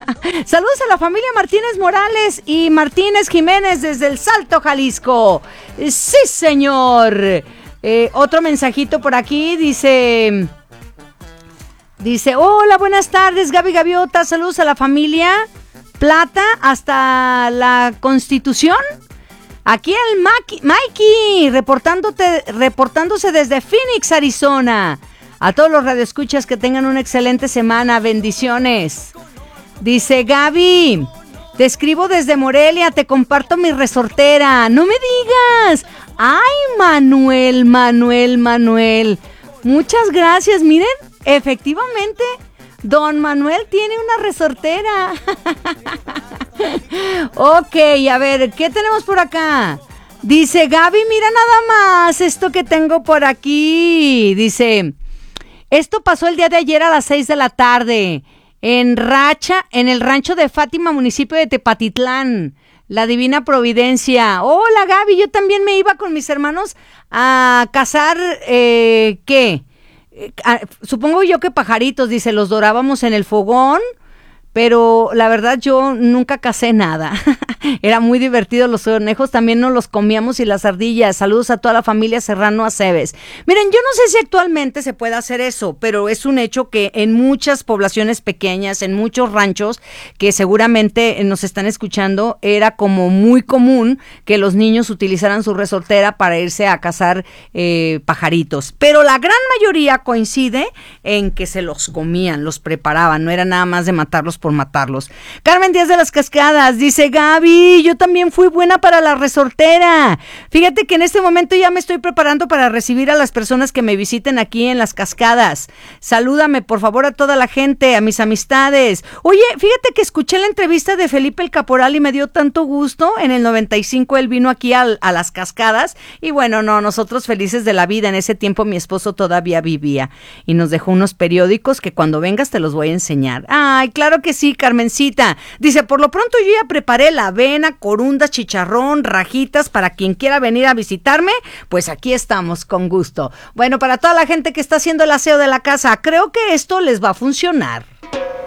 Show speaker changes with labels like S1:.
S1: Saludos a la familia Martínez Morales y Martínez Jiménez desde El Salto, Jalisco. Sí, señor. Otro mensajito por aquí, dice, hola, buenas tardes, Gaby Gaviota, saludos a la familia Plata hasta la Constitución. Aquí el Mikey, reportándose desde Phoenix, Arizona. A todos los radioescuchas que tengan una excelente semana, bendiciones. Dice Gaby, te escribo desde Morelia, te comparto mi resortera. No me digas. Ay, Manuel. Muchas gracias. Miren, efectivamente, don Manuel tiene una resortera. Ok, a ver, ¿qué tenemos por acá? Dice Gaby, mira nada más esto que tengo por aquí. Dice, esto pasó el día de ayer a las 6 de la tarde en el rancho de Fátima, municipio de Tepatitlán. La Divina Providencia. Hola, Gaby, yo también me iba con mis hermanos a cazar, supongo yo que pajaritos, dice, los dorábamos en el fogón, pero la verdad yo nunca cacé nada. Era muy divertido, los conejos también nos los comíamos y las ardillas. Saludos a toda la familia Serrano Aceves. Miren, yo no sé si actualmente se puede hacer eso, pero es un hecho que en muchas poblaciones pequeñas, en muchos ranchos que seguramente nos están escuchando, era como muy común que los niños utilizaran su resortera para irse a cazar pajaritos. Pero la gran mayoría coincide en que se los comían, los preparaban, no era nada más de matarlos por matarlos. Carmen Díaz de las Cascadas dice, Gaby, yo también fui buena para la resortera. Fíjate que en este momento ya me estoy preparando para recibir a las personas que me visiten aquí en Las Cascadas. Salúdame, por favor, a toda la gente, a mis amistades. Oye, fíjate que escuché la entrevista de Felipe el Caporal y me dio tanto gusto. En el 95 él vino aquí a Las Cascadas y bueno, nosotros felices de la vida. En ese tiempo mi esposo todavía vivía y nos dejó unos periódicos que cuando vengas te los voy a enseñar. Ay, claro que sí, Carmencita. Dice, por lo pronto yo ya preparé la avena, corundas, chicharrón, rajitas para quien quiera venir a visitarme, pues aquí estamos con gusto. Bueno, para toda la gente que está haciendo el aseo de la casa, creo que esto les va a funcionar.